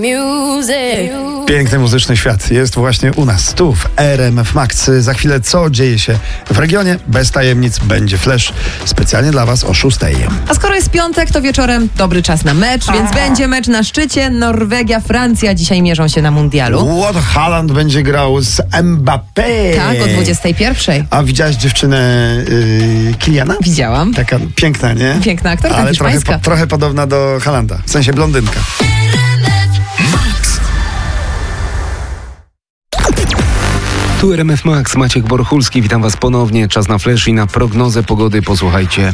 Piękny muzyczny świat jest właśnie u nas, tu w RMF Max. Za chwilę co dzieje się w regionie? Bez tajemnic będzie flash specjalnie dla Was o 6. A skoro jest piątek, to wieczorem dobry czas na mecz, więc będzie mecz na szczycie. Norwegia, Francja dzisiaj mierzą się na mundialu. Haaland będzie grał z Mbappé. Tak, o 21. A widziałaś dziewczynę Kiliana? Widziałam. Taka piękna, nie? Piękna aktorka, ale hiszpańska. trochę podobna do Haalanda, w sensie blondynka. Tu RMF Max, Maciek Borchulski, witam Was ponownie. Czas na flash i na prognozę pogody, posłuchajcie.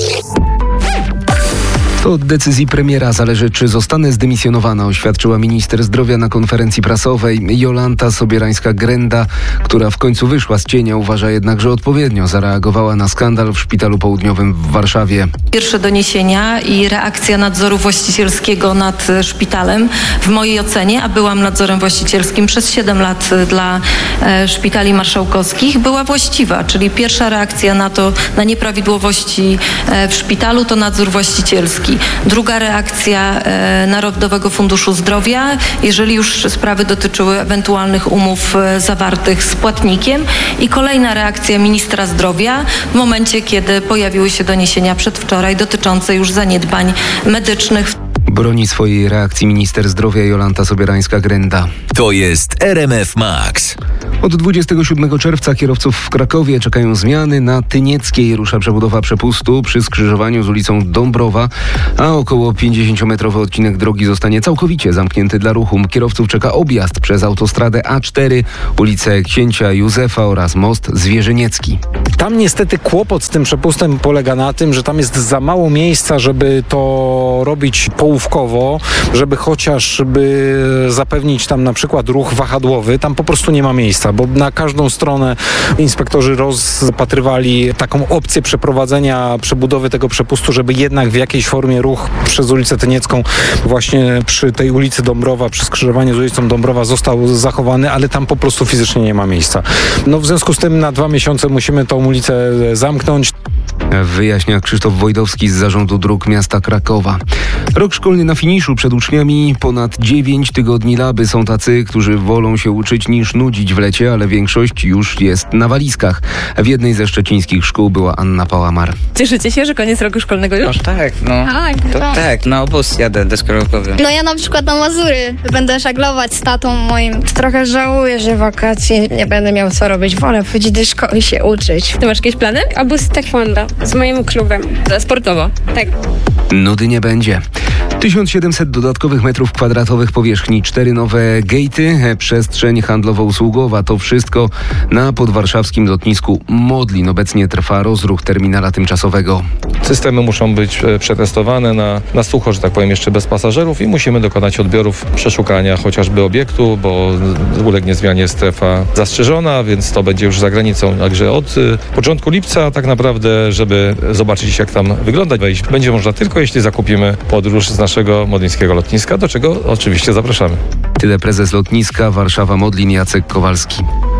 To od decyzji premiera zależy, czy zostanę zdymisjonowana, oświadczyła minister zdrowia na konferencji prasowej. Jolanta Sobieраńska-Grenda, która w końcu wyszła z cienia, uważa jednak, że odpowiednio zareagowała na skandal w Szpitalu Południowym w Warszawie. Pierwsze doniesienia i reakcja nadzoru właścicielskiego nad szpitalem w mojej ocenie, a byłam nadzorem właścicielskim przez 7 lat dla szpitali marszałkowskich, była właściwa, czyli pierwsza reakcja na nieprawidłowości w szpitalu to nadzór właścicielski. Druga reakcja Narodowego Funduszu Zdrowia, jeżeli już sprawy dotyczyły ewentualnych umów zawartych z płatnikiem, i kolejna reakcja ministra zdrowia w momencie, kiedy pojawiły się doniesienia przedwczoraj dotyczące już zaniedbań medycznych. Broni swojej reakcji minister zdrowia Jolanta Sobieраńska-Grenda. To jest RMF Max. Od 27 czerwca kierowców w Krakowie czekają zmiany. Na Tynieckiej rusza przebudowa przepustu przy skrzyżowaniu z ulicą Dąbrowa, a około 50-metrowy odcinek drogi zostanie całkowicie zamknięty dla ruchu. Kierowców czeka objazd przez autostradę A4, ulicę Księcia Józefa oraz most Zwierzyniecki. Tam niestety kłopot z tym przepustem polega na tym, że tam jest za mało miejsca, żeby to robić połówkowo, żeby chociażby zapewnić tam na przykład ruch wahadłowy. Tam po prostu nie ma miejsca, bo na każdą stronę inspektorzy rozpatrywali taką opcję przeprowadzenia przebudowy tego przepustu, żeby jednak w jakiejś formie ruch przez ulicę Tyniecką właśnie przy tej ulicy Dąbrowa, przy skrzyżowaniu z ulicą Dąbrowa został zachowany, ale tam po prostu fizycznie nie ma miejsca. No w związku z tym na 2 miesiące musimy tą ulicę zamknąć. Wyjaśnia Krzysztof Wojdowski z Zarządu Dróg Miasta Krakowa. Rok szkolny na finiszu, przed uczniami ponad 9 tygodni laby. Są tacy, którzy wolą się uczyć niż nudzić w lecie, ale większość już jest na walizkach. W jednej ze szczecińskich szkół była Anna Pałamar. Cieszycie się, że koniec roku szkolnego już? Tak, na obóz jadę deskorolkowy. No ja na przykład na Mazury będę żaglować z tatą moim. Trochę żałuję, że wakacje nie będę miał co robić. Wolę chodzić do szkoły i się uczyć. Ty masz jakieś plany? Obóz taekwondo z moim klubem. Sportowo? Tak. Nudy nie będzie. 1700 dodatkowych metrów kwadratowych powierzchni, 4 nowe gatey, przestrzeń handlowo-usługowa. To wszystko na podwarszawskim lotnisku Modlin. Obecnie trwa rozruch terminala tymczasowego. Systemy muszą być przetestowane na sucho, że tak powiem, jeszcze bez pasażerów i musimy dokonać odbiorów, przeszukania chociażby obiektu, bo ulegnie zmianie strefa zastrzeżona, więc to będzie już za granicą. Także od początku lipca tak naprawdę, żeby zobaczyć, jak tam wygląda, wejść będzie można tylko, jeśli zakupimy podróż z naszego modlińskiego lotniska, do czego oczywiście zapraszamy. Tyle prezes lotniska Warszawa Modlin Jacek Kowalski.